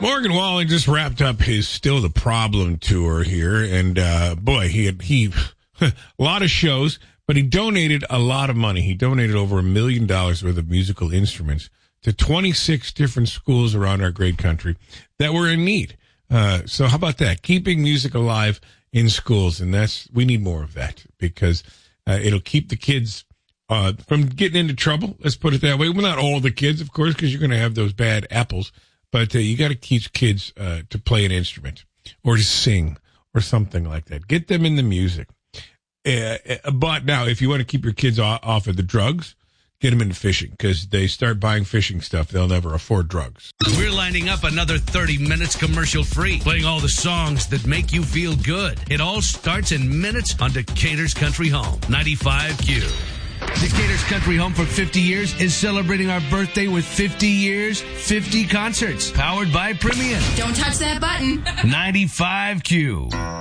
Morgan Wallen just wrapped up his Still the Problem tour here, and boy, he a lot of shows, but he donated a lot of money. He donated over $1 million worth of musical instruments to 26 different schools around our great country that were in need. So how about that? Keeping music alive in schools, and we need more of that because it'll keep the kids from getting into trouble. Let's put it that way. Well, not all the kids, of course, because you're going to have those bad apples. But you got to teach kids to play an instrument or to sing or something like that. Get them in the music. But now, if you want to keep your kids off of the drugs, get them into fishing because they start buying fishing stuff. They'll never afford drugs. We're lining up another 30 minutes commercial free, playing all the songs that make you feel good. It all starts in minutes on Decatur's Country Home, 95Q. Decatur's Country Home for 50 years is celebrating our birthday with 50 years, 50 concerts, powered by Premium. Don't touch that button. 95Q.